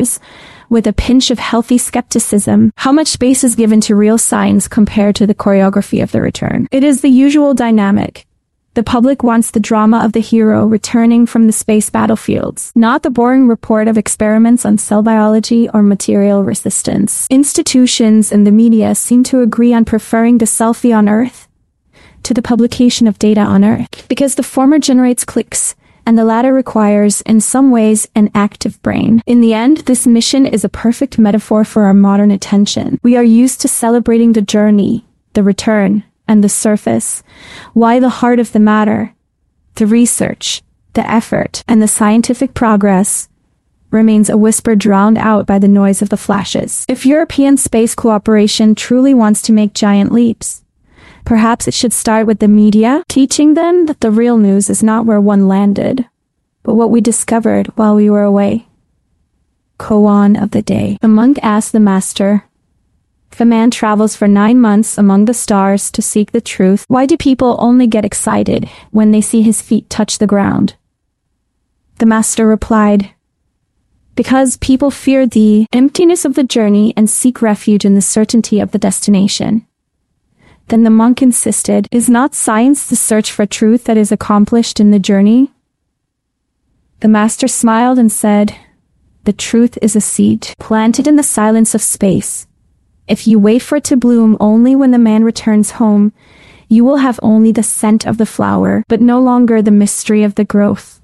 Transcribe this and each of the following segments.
fears, with a pinch of healthy skepticism. How much space is given to real science compared to the choreography of the return? It is the usual dynamic. The public wants the drama of the hero returning from the space battlefields, not the boring report of experiments on cell biology or material resistance. Institutions and the media seem to agree on preferring the selfie on Earth to the publication of data on Earth, because the former generates clicks, and the latter requires, in some ways, an active brain. In the end, this mission is a perfect metaphor for our modern attention. We are used to celebrating the journey, the return, and the surface. Why the heart of the matter, the research, the effort, and the scientific progress remains a whisper drowned out by the noise of the flashes. If European space cooperation truly wants to make giant leaps, perhaps it should start with the media, teaching them that the real news is not where one landed, but what we discovered while we were away. Koan of the day. The monk asked the master, if a man travels for 9 months among the stars to seek the truth, why do people only get excited when they see his feet touch the ground? The master replied, because people fear the emptiness of the journey and seek refuge in the certainty of the destination. Then the monk insisted, is not science the search for truth that is accomplished in the journey? The master smiled and said, the truth is a seed planted in the silence of space. If you wait for it to bloom only when the man returns home, you will have only the scent of the flower, but no longer the mystery of the growth.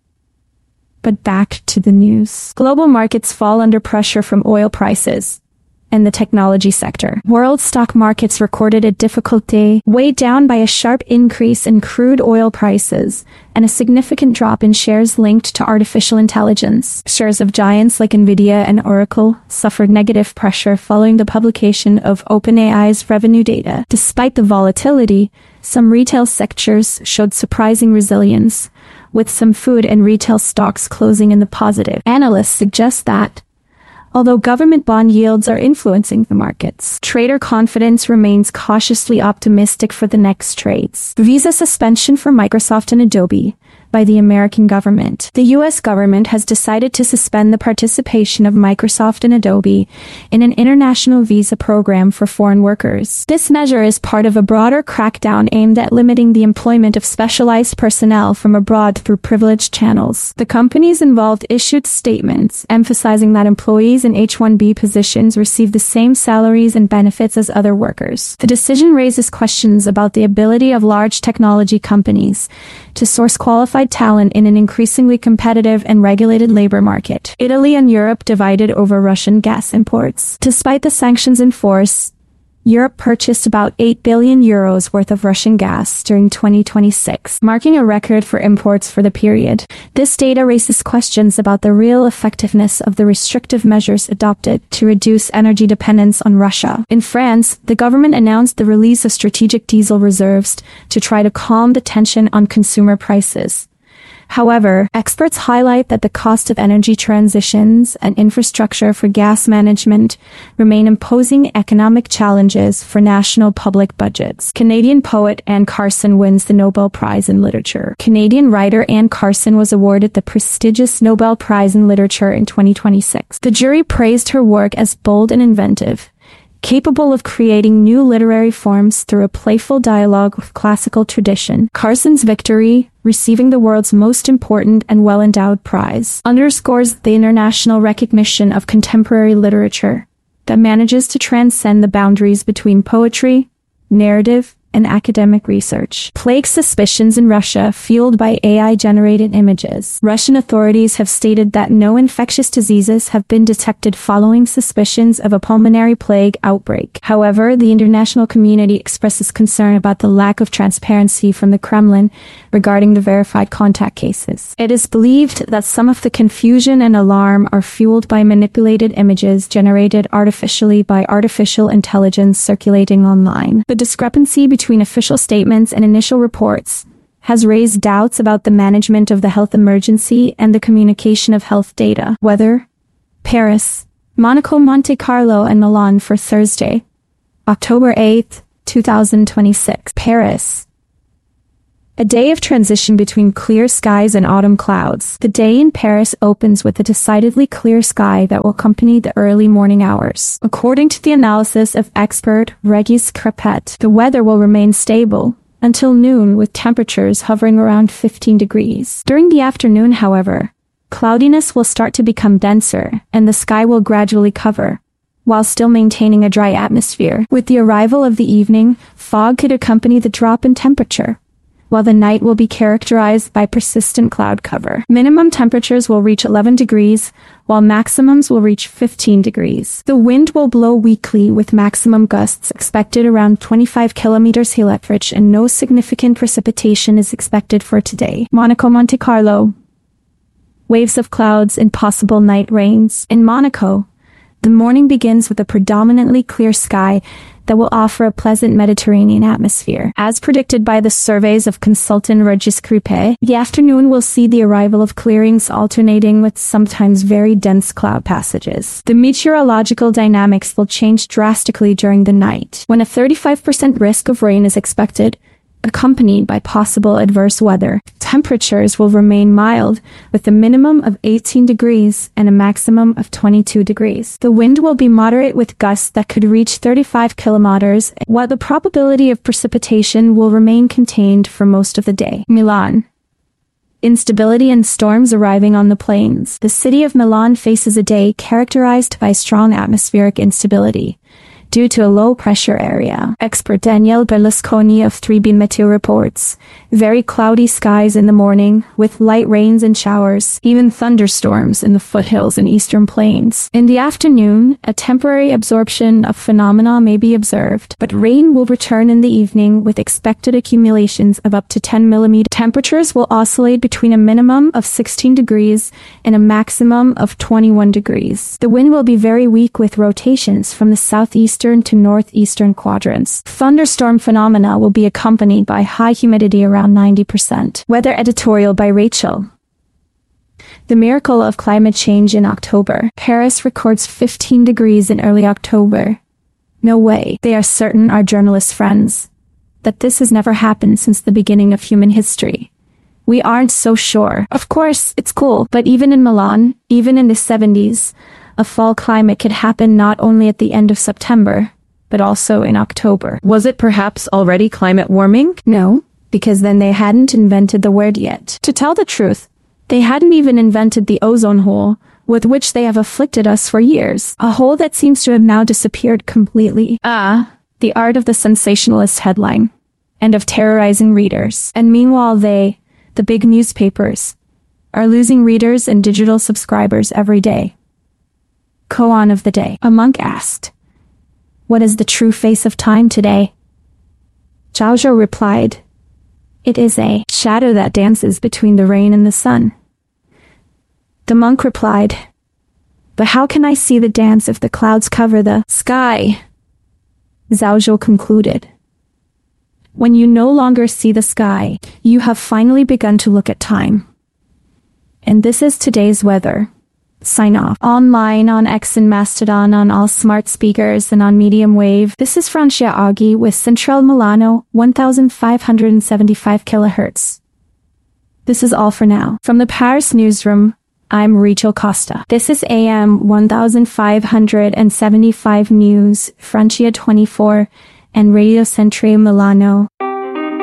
But back to the news. Global markets fall under pressure from oil prices and the technology sector. World stock markets recorded a difficult day, weighed down by a sharp increase in crude oil prices and a significant drop in shares linked to artificial intelligence. Shares of giants like Nvidia and Oracle suffered negative pressure following the publication of OpenAI's revenue data. Despite the volatility, some retail sectors showed surprising resilience, with some food and retail stocks closing in the positive. Analysts suggest that, although government bond yields are influencing the markets, trader confidence remains cautiously optimistic for the next trades. Visa suspension for Microsoft and Adobe by the American government. The U.S. government has decided to suspend the participation of Microsoft and Adobe in an international visa program for foreign workers. This measure is part of a broader crackdown aimed at limiting the employment of specialized personnel from abroad through privileged channels. The companies involved issued statements emphasizing that employees in H-1B positions receive the same salaries and benefits as other workers. The decision raises questions about the ability of large technology companies to source qualified talent in an increasingly competitive and regulated labor market. Italy and Europe divided over Russian gas imports. Despite the sanctions in force, Europe purchased about 8 billion euros worth of Russian gas during 2026, marking a record for imports for the period. This data raises questions about the real effectiveness of the restrictive measures adopted to reduce energy dependence on Russia. In France, the government announced the release of strategic diesel reserves to try to calm the tension on consumer prices. However, experts highlight that the cost of energy transitions and infrastructure for gas management remain imposing economic challenges for national public budgets. Canadian poet Anne Carson wins the Nobel Prize in Literature. Canadian writer Anne Carson was awarded the prestigious Nobel Prize in Literature in 2026. The jury praised her work as bold and inventive, capable of creating new literary forms through a playful dialogue with classical tradition. Carson's victory, receiving the world's most important and well-endowed prize, underscores the international recognition of contemporary literature that manages to transcend the boundaries between poetry, narrative, and academic research. Plague suspicions in Russia fueled by AI-generated images. Russian authorities have stated that no infectious diseases have been detected following suspicions of a pulmonary plague outbreak. However, the international community expresses concern about the lack of transparency from the Kremlin regarding the verified contact cases. It is believed that some of the confusion and alarm are fueled by manipulated images generated artificially by artificial intelligence circulating online. The discrepancy between official statements and initial reports has raised doubts about the management of the health emergency and the communication of health data. Weather: Paris, Monaco, Monte Carlo, and Milan for Thursday, October 8, 2026. Paris: A day of transition between clear skies and autumn clouds. The day in Paris opens with a decidedly clear sky that will accompany the early morning hours. According to the analysis of expert Regis Crepet, the weather will remain stable until noon with temperatures hovering around 15 degrees. During the afternoon, however, cloudiness will start to become denser and the sky will gradually cover, while still maintaining a dry atmosphere. With the arrival of the evening, fog could accompany the drop in temperature, while the night will be characterized by persistent cloud cover. Minimum temperatures will reach 11 degrees, while maximums will reach 15 degrees. The wind will blow weakly with maximum gusts expected around 25 kilometers km and no significant precipitation is expected for today. Monaco, Monte Carlo. Waves of clouds and possible night rains. In Monaco, the morning begins with a predominantly clear sky that will offer a pleasant Mediterranean atmosphere. As predicted by the surveys of consultant Regis Crepet, the afternoon will see the arrival of clearings alternating with sometimes very dense cloud passages. The meteorological dynamics will change drastically during the night, when a 35% risk of rain is expected, accompanied by possible adverse weather. Temperatures will remain mild, with a minimum of 18 degrees and a maximum of 22 degrees. The wind will be moderate with gusts that could reach 35 kilometers, while the probability of precipitation will remain contained for most of the day. Milan. Instability and storms arriving on the plains. The city of Milan faces a day characterized by strong atmospheric instability due to a low-pressure area. Expert Daniele Berlusconi of 3B Meteo reports very cloudy skies in the morning, with light rains and showers, even thunderstorms in the foothills and eastern plains. In the afternoon, a temporary absorption of phenomena may be observed, but rain will return in the evening with expected accumulations of up to 10 millimeters. Temperatures will oscillate between a minimum of 16 degrees and a maximum of 21 degrees. The wind will be very weak with rotations from the southeastern to northeastern quadrants. Thunderstorm phenomena will be accompanied by high humidity around 90%. Weather editorial by Rachel. The miracle of climate change in October. Paris records 15 degrees in early October. No way. They are certain, our journalist friends, that this has never happened since the beginning of human history. We aren't so sure. Of course, it's cool, but even in Milan, even in the 70s, a fall climate could happen not only at the end of September, but also in October. Was it perhaps already climate warming? No, because then they hadn't invented the word yet. To tell the truth, they hadn't even invented the ozone hole, with which they have afflicted us for years. A hole that seems to have now disappeared completely. The art of the sensationalist headline, and of terrorizing readers. And meanwhile they, the big newspapers, are losing readers and digital subscribers every day. Koan of the day. A monk asked, "What is the true face of time today?" Zhao Zhou replied, "It is a shadow that dances between the rain and the sun." The monk replied, "But how can I see the dance if the clouds cover the sky?" Zhao Zhou concluded, "When you no longer see the sky, you have finally begun to look at time." And this is today's weather. Sign off. Online, on X and Mastodon, on all smart speakers, and on medium wave. This is Francia Aghi with Central Milano, 1575 kHz. This is all for now. From the Paris newsroom, I'm Rachel Costa. This is AM 1575 News, Francia 24, and Radio Centre Milano.